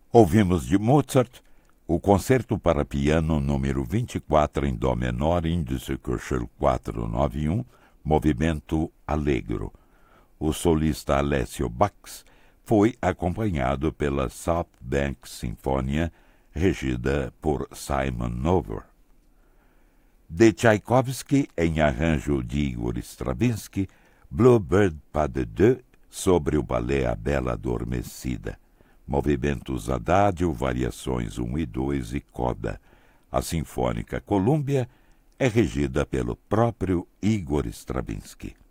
Ouvimos de Mozart o Concerto para Piano número 24 em Dó menor, índice Köchel 491, movimento Allegro. O solista Alessio Bax foi acompanhado pela South Bank Sinfonia, regida por Simon Nover. De Tchaikovsky, em arranjo de Igor Stravinsky, Bluebird Pas de Deux, sobre o balé A Bela Adormecida. Movimentos Adagio, variações 1 e 2 e coda. A Sinfônica Columbia é regida pelo próprio Igor Stravinsky.